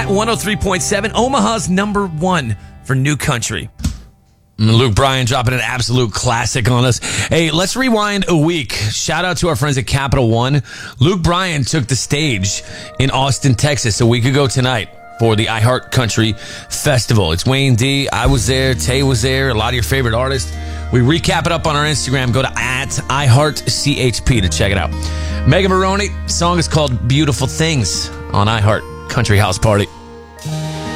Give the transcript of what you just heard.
103.7, Omaha's number one for new country. Luke Bryan dropping an absolute classic on us. Hey, let's rewind a week. Shout out to our friends at Capital One. Luke Bryan took the stage in Austin, Texas a week ago tonight for the iHeart Country Festival. It's Wayne D. I was there. Tay was there. A lot of your favorite artists. We recap it up on our Instagram. Go to @iHeartCHP to check it out. Megan Maroney. Song is called Beautiful Things on iHeart Country House Party.